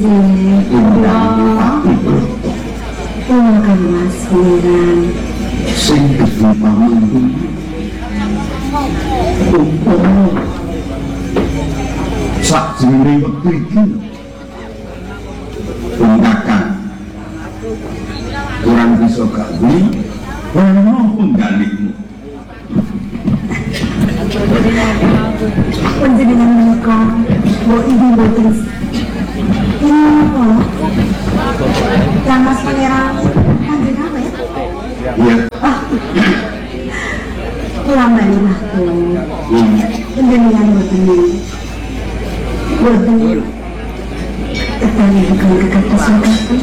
Kan Mas Pangeran sing gedhe pamandu umpama sakjroning wektu iki pungkakan kurang bisa gak beli ono penggalikmu panjenengan menika mbok ibu mboten apa Kang Mas Pangeran panjenengan apa ya? iya Lamban waktu panjenengan mboten ketanya dengan kekasih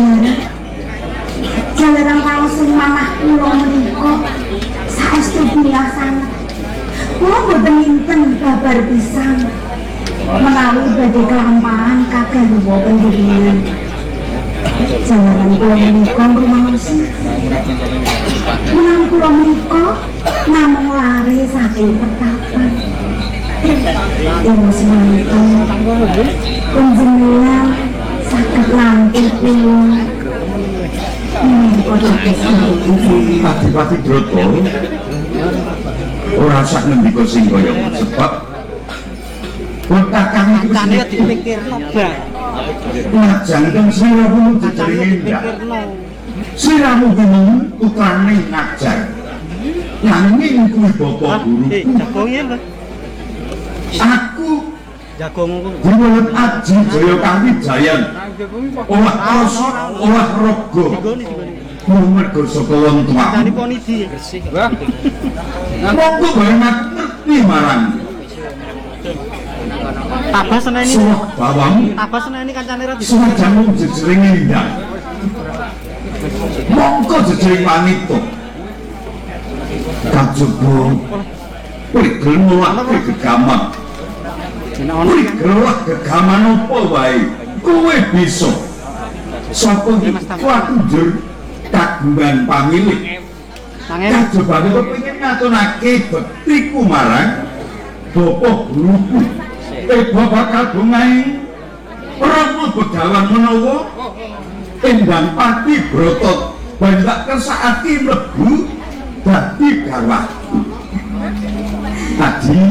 jalan langsung manah kula menika saestu biasane kula boten inten kabar pisan menawi badhe kelampahan kagem panjenengan jalan kula menika rumaosi menawi kula menika namung lari saking pertapan semanten panjenengan saged langgeng kula Pati-pati Broto ora sak ngendika sing kaya sebab kotakan iki kane dipikirno bang ngajangken sliramu jejering indah sliramu bingung putrane ngajar nanging kuwi bapak guruku jagonge lho aku jagongku diwelet Aji Jaya Kanti Jayan owah rasa owah raga mergo saka wong tuwa tani ponidi monggo banget ngerti marang tabah seneni bawamu tabah seneni kancane ra suwajamu jejering indah monggo jejering wanita kajaba kuwi gelem ora gegaman kuwi gelem gegaman apa wae kowe bisa sapa kuwi kagungan pamilik kajabane kepengin ngatunake bektiku marang bapak guruku bakal dongahi Rama Begawan menawa Endang Pati Broto banyak kersakake mlebu dadi garwaku Adi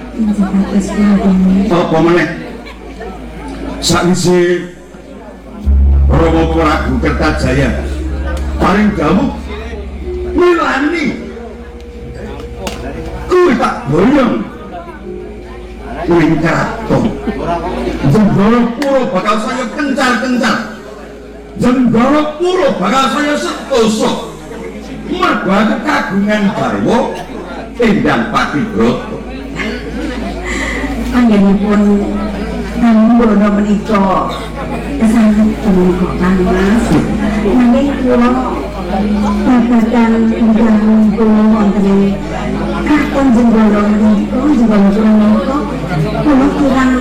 apa meneh sakwise Rama Prabu Kertajaya paling dawuh milani kuwi tak boyong kuwi kraton Jenggara Pura bakal saya kencar-kencar Jenggara Pura bakal saya setoso mergo aku kagungan garwa Endang Pati Broto panjenenganipun namung menika kesanten punika Kang Mas nanging kula babagan ingkang kula wonten kraton Jenggara menika kula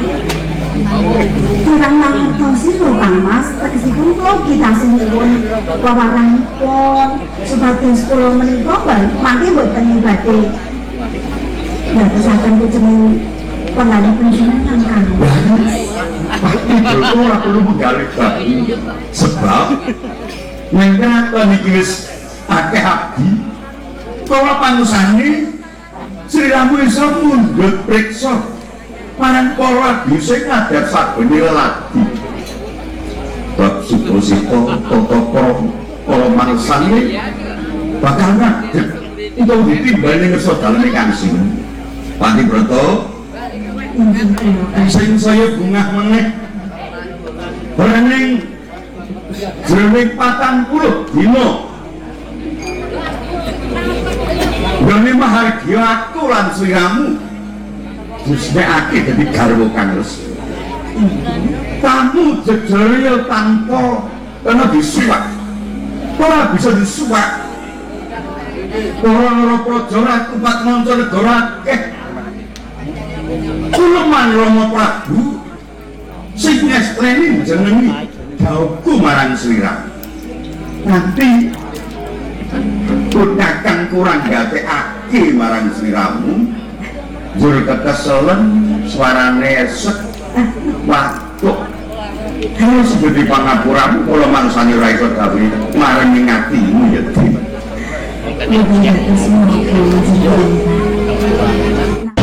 kurang mangertosi lho Kang Mas tegesipun kula kitasipun wawaranipun supados kula menika mangke boten badhe ndadosaken kucengen pengali panjenengan Kang Mas itu ora perlu menggali babi sebab nengkatan iki wis akeh abdi kala pangusane sliramu iso mundhut priksa marang para abdi sing ngadhep sabene lelaki bab suposita tata para mangsane bakal ngadhep untuk ditimbali ngersa daleme Kangsing Pati Broto sing saya bungah meneh berening jroning 40 dina dene mahargya aku lan sliramu disnekake dadi garwa Kang Resi kamu jejere tanpa kena disuwak ora bisa disuwak para praja ratu Patmanca negara akeh kuluman Rama Prabu sing ngestreni jenengi dawuhku marang sliramu nanti kudakan kurang gatekake marang sliramu jur keteselen suarane esek watuk Terus seperti pangapuramu kalau mangsani ora iso gawe marengi ngatimu ya Dim. Ibu ya semua